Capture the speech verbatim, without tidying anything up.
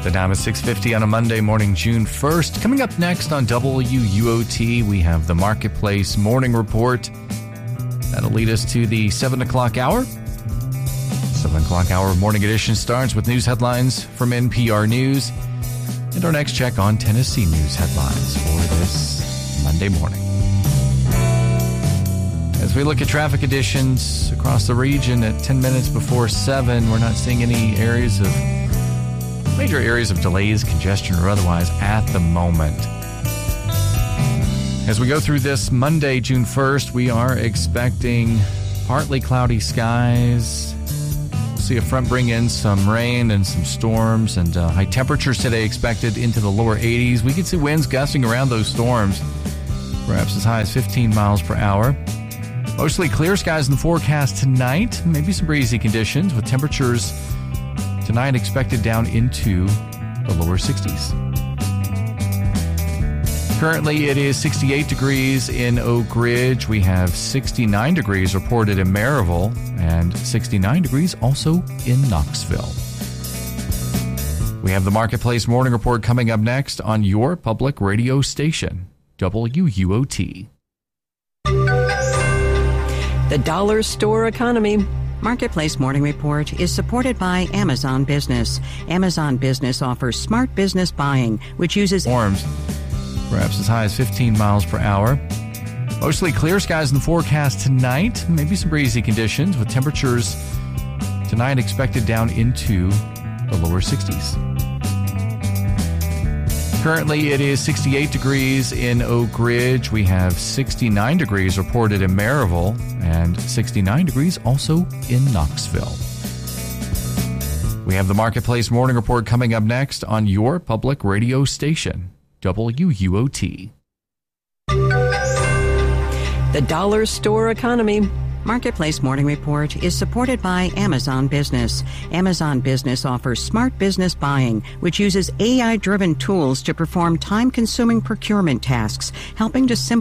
The time is six fifty on a Monday morning, June first. Coming up next on W U O T, we have the Marketplace Morning Report. That'll lead us to the seven o'clock hour. seven o'clock hour morning edition starts with news headlines from N P R News. And our next check on Tennessee news headlines for this Monday morning. As we look at traffic conditions across the region at ten minutes before seven, we're not seeing any areas of major areas of delays, congestion, or otherwise at the moment. As we go through this Monday, June first, we are expecting partly cloudy skies. We'll see a front bring in some rain and some storms, and uh, high temperatures today expected into the lower eighties. We could see winds gusting around those storms, perhaps as high as fifteen miles per hour. Mostly clear skies in the forecast tonight. Maybe some breezy conditions with temperatures tonight expected down into the lower sixties. Currently, it is sixty-eight degrees in Oak Ridge. We have sixty-nine degrees reported in Maryville and sixty-nine degrees also in Knoxville. We have the Marketplace Morning Report coming up next on your public radio station, W U O T. The Dollar Store Economy. Marketplace Morning Report is supported by Amazon Business. Amazon Business offers smart business buying, which uses storms, perhaps as high as fifteen miles per hour. Mostly clear skies in the forecast tonight. Maybe some breezy conditions with temperatures tonight expected down into the lower sixties. Currently, it is sixty-eight degrees in Oak Ridge. We have sixty-nine degrees reported in Maryville and sixty-nine degrees also in Knoxville. We have the Marketplace Morning Report coming up next on your public radio station, W U O T. The Dollar Store Economy. Marketplace Morning Report is supported by Amazon Business. Amazon Business offers smart business buying, which uses A I-driven tools to perform time-consuming procurement tasks, helping to simplify